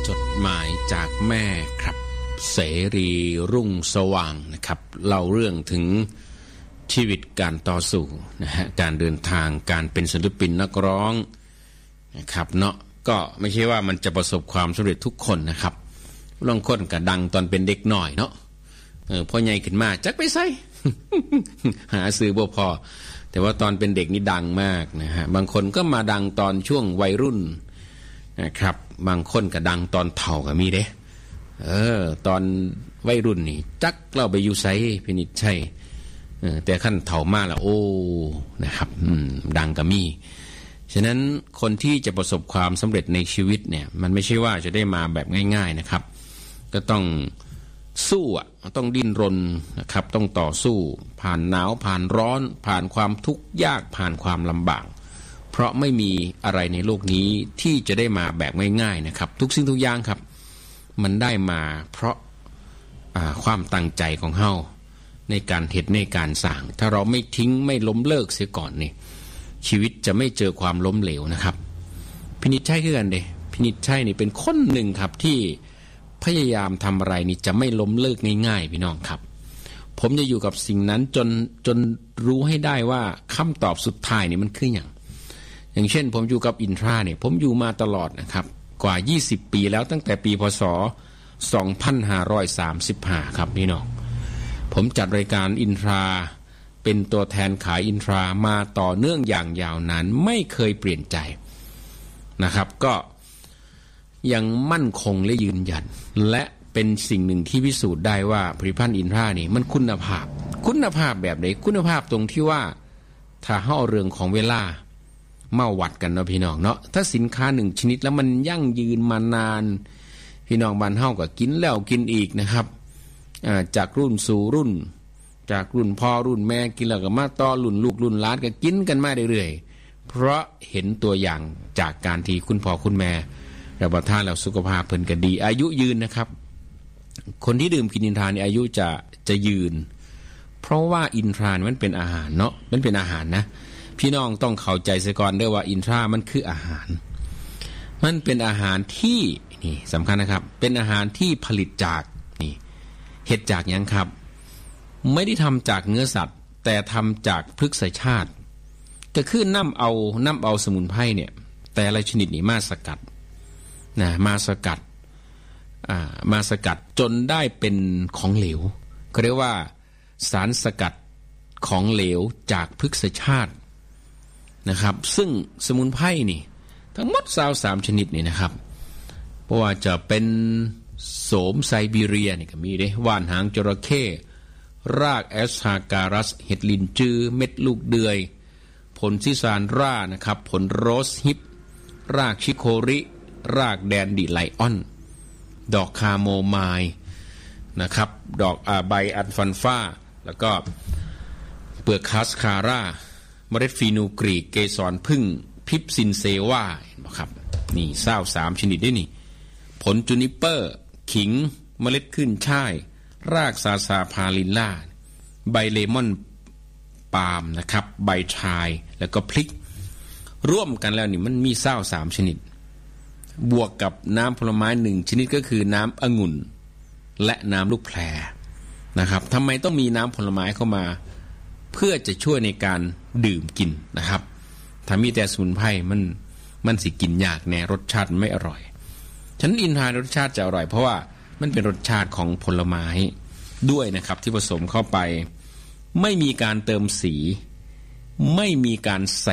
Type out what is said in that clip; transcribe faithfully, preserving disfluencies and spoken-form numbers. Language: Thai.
จดหมายจากแม่ครับเสรีรุ่งสว่างนะครับเล่าเรื่องถึงชีวิตการต่อสู้นะฮะการเดินทางการเป็นศิลปินนักร้องนะครับเนาะก็ไม่ใช่ว่ามันจะประสบความสำเร็จทุกคนนะครับบางคนก็ดังตอนเป็นเด็กหน่อยเนาะเออพอใหญ่ขึ้นมาจักไปใส่ หาซื้อบ่พอแต่ว่าตอนเป็นเด็กนี่ดังมากนะฮะบางคนก็มาดังตอนช่วงวัยรุ่นนะครับบางคนก็ดังตอนเฒ่าก็มีเด้เออตอนวัยรุ่นนี่จักเราไปอยู่ไสพินิจใช่เออแต่ขั้นเฒ่ามาแล้วโอ้นะครับอืมดังก็มีฉะนั้นคนที่จะประสบความสำเร็จในชีวิตเนี่ยมันไม่ใช่ว่าจะได้มาแบบง่ายๆนะครับก็ต้องสู้อ่ะต้องดิ้นรนนะครับต้องต่อสู้ผ่านหนาวผ่านร้อนผ่านความทุกข์ยากผ่านความลำบากเพราะไม่มีอะไรในโลกนี้ที่จะได้มาแบบง่ายๆนะครับทุกสิ่งทุกอย่างครับมันได้มาเพราะความตั้งใจของเฮาในการเฮ็ดในการสร้างถ้าเราไม่ทิ้งไม่ล้มเลิกเสียก่อนนี่ชีวิตจะไม่เจอความล้มเหลวนะครับพินิจชัยคือกันเด้พินิจชัยนี่เป็นคนหนึ่งครับที่พยายามทำอะไรนี่จะไม่ล้มเลิกง่ายๆพี่น้องครับผมจะอยู่กับสิ่งนั้นจนจนรู้ให้ได้ว่าคำตอบสุดท้ายนี่มันคืออย่างอย่างเช่นผมอยู่กับอินทราเนี่ยผมอยู่มาตลอดนะครับกว่ายี่สิบปีแล้วตั้งแต่ปีพ.ศ. สองพันห้าร้อยสามสิบห้าครับพี่น้องผมจัดรายการอินทราเป็นตัวแทนขายอินทรามาต่อเนื่องอย่างยาวนานไม่เคยเปลี่ยนใจนะครับก็ยังมั่นคงและยืนยันและเป็นสิ่งหนึ่งที่พิสูจน์ได้ว่าผลิตภัณฑ์อินทรานี่มันคุณภาพคุณภาพแบบไหนคุณภาพตรงที่ว่าถ้าเฮาเรื่องของเวลามาวัดกันเนาะพี่น้องเนาะถ้าสินค้าหนึ่งชนิดแล้วมันยั่งยืนมานานพี่น้องบ้านเฮาก็กินแล้วกินอีกนะครับจากรุ่นสู่รุ่นจากรุ่นพ่อรุ่นแม่กินแล้วก็มาต่อรุ่นลูกรุ่นหลานก็กินกันมาเรื่อยๆเพราะเห็นตัวอย่างจากการที่คุณพ่อคุณแม่รับประทานแล้วสุขภาพเพิ่นก็ดีอายุยืนนะครับคนที่ดื่มกินอินทรานี่อายุจะจะยืนเพราะว่าอินทรามันเป็นอาหารเนาะมันเป็นอาหารนะพี่น้องต้องเข้าใจซะก่อนด้วยว่าอินทรามันคืออาหารมันเป็นอาหารที่นี่สำคัญนะครับเป็นอาหารที่ผลิตจากนี่เห็ดจากหยังครับไม่ได้ทำจากเนื้อสัตว์แต่ทำจากพฤกษชาติก็คือน้ำเอาน้ำเอาสมุนไพรเนี่ยแต่ละชนิดนี่มาสกัดนะมาสกัดอ่ามาสกัดจนได้เป็นของเหลวก็เรียกว่าสารสกัดของเหลวจากพฤกษชาตินะครับซึ่งสมุนไพรนี่ทั้งหมดยี่สิบสามชนิดนี่นะครับเพราะว่าจะเป็นโสมไซบีเรียนี่ก็มีเด้ว่านหางจระเข้รากแอสฮาการัสเห็ดลินจือเม็ดลูกเดือยผลซิซานร่านะครับผลโรสฮิปรากชิโคริรากแดนดิไลออนดอกคาโมไมล์นะครับดอกอ่าใบอัลฟันฟ้าแล้วก็เปลือกคาสคาร่าเมล็ดฟีนูกรีกเกสรผึ้งพิปซินเซวาเห็นไหมครับนี่เศร้าสามชนิดด้วยนี่ผลจูนิเปอร์ขิงเมล็ดขึ้นช่ายรากซาซาพาลินล่าใบเลมอนปาล์มนะครับใบชายแล้วก็พริกร่วมกันแล้วนี่มันมีเศร้าสามชนิดบวกกับน้ำผลไม้หนึ่งชนิดก็คือน้ำองุ่นและน้ำลูกแพรนะครับทำไมต้องมีน้ำผลไม้เข้ามาเพื่อจะช่วยในการดื่มกินนะครับถ้ามีแต่สมุนไพรมันมันสิกินยากแน่รสชาติไม่อร่อยฉะนั้นอินทรารสชาติจะอร่อยเพราะว่ามันเป็นรสชาติของผลไม้ด้วยนะครับที่ผสมเข้าไปไม่มีการเติมสีไม่มีการใส่